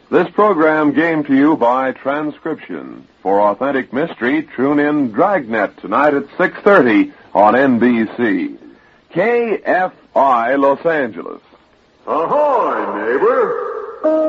This program came to you by transcription. For authentic mystery, tune in Dragnet tonight at 6:30 on NBC. KFI Los Angeles. Ahoy, neighbor.